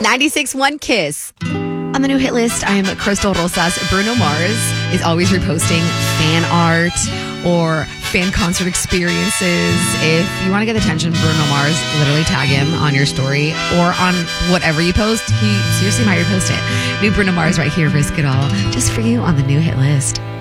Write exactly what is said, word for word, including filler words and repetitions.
ninety-six point one Kiss. On the new hit list, I am Crystal Rosas. Bruno Mars is always reposting fan art or fan concert experiences. If you want to get attention, Bruno Mars, literally tag him on your story or on whatever you post. He seriously might repost it. New Bruno Mars right here, Risk It All, just for you on the new hit list.